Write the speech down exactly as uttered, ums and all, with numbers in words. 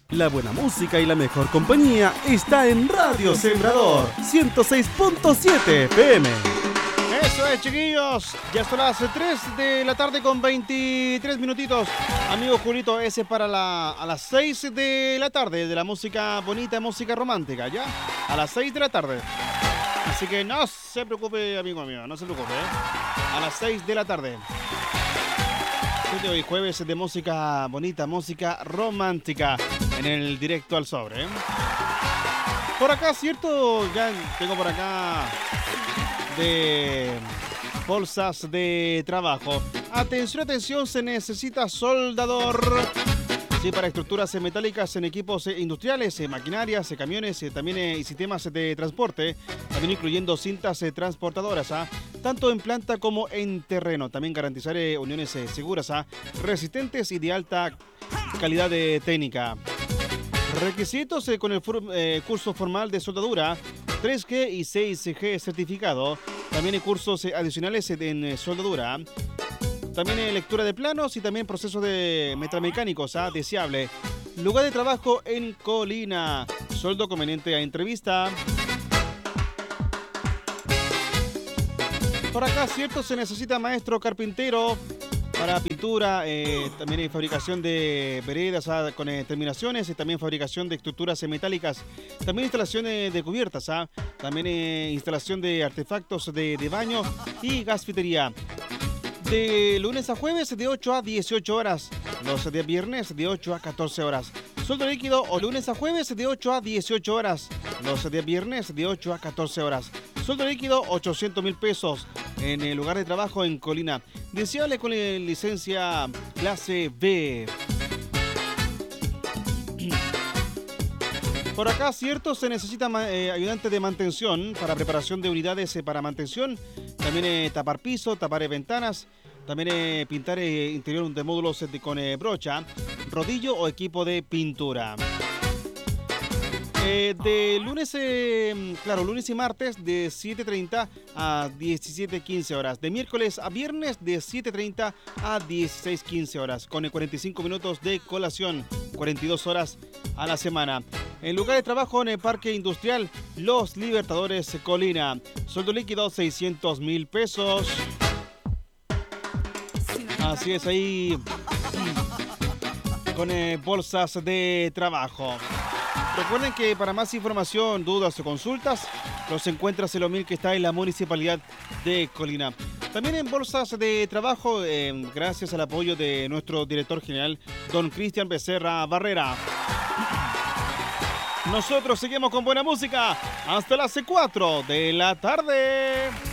La buena música y la mejor compañía está en Radio Sembrador ciento seis punto siete F M. Eso es, chiquillos. Ya son las tres de la tarde con veintitrés minutitos. Amigo Julito, ese es para la, a las seis de la tarde de la música bonita, música romántica, ¿ya? A las seis de la tarde. Así que no se preocupe, amigo mío, no se preocupe, ¿eh? A las seis de la tarde. Hoy jueves de música bonita, música romántica en el directo al sobre, ¿eh? Por acá, ¿cierto? Ya tengo por acá de bolsas de trabajo. Atención, atención, se necesita soldador. Sí, para estructuras metálicas en equipos industriales, maquinarias, camiones, también y sistemas de transporte, también incluyendo cintas transportadoras, ¿ah? Tanto en planta como en terreno. También garantizar uniones seguras, ¿ah? Resistentes y de alta calidad de técnica. Requisitos eh, con el eh, curso formal de soldadura, tres G y seis G certificado. También hay cursos eh, adicionales en eh, soldadura. También hay lectura de planos y también procesos de metamecánicos, ¿ah? Deseable. Lugar de trabajo en Colina. Sueldo conveniente a entrevista. Por acá, cierto, se necesita maestro carpintero para pintura, eh, también hay fabricación de veredas, ¿ah? Con eh, terminaciones, y también fabricación de estructuras metálicas, también instalaciones de cubiertas, ¿ah? También eh, instalación de artefactos de, de baño y gasfitería. De lunes a jueves de ocho a dieciocho horas, los días viernes de ocho a catorce horas. Sueldo líquido o lunes a jueves de ocho a dieciocho horas, los días viernes de ocho a catorce horas. Sueldo líquido ochocientos mil pesos en el lugar de trabajo en Colina. Deseable con licencia clase B. Por acá, cierto, se necesita eh, ayudante de mantención para preparación de unidades eh, para mantención. También eh, tapar piso, tapar eh, ventanas. También eh, pintar eh, interior de módulos eh, con eh, brocha, rodillo o equipo de pintura. Eh, de lunes, eh, claro, lunes y martes de siete treinta a diecisiete quince horas. De miércoles a viernes de siete treinta a dieciséis quince horas. Con cuarenta y cinco minutos de colación, cuarenta y dos horas a la semana. En lugar de trabajo en el Parque Industrial Los Libertadores Colina. Sueldo líquido seiscientos mil pesos. Así es, ahí con eh, bolsas de trabajo. Recuerden que para más información, dudas o consultas, los encuentras en lo mil que está en la Municipalidad de Colina. También en bolsas de trabajo, eh, gracias al apoyo de nuestro director general, don Cristian Becerra Barrera. Nosotros seguimos con buena música hasta las cuatro de la tarde.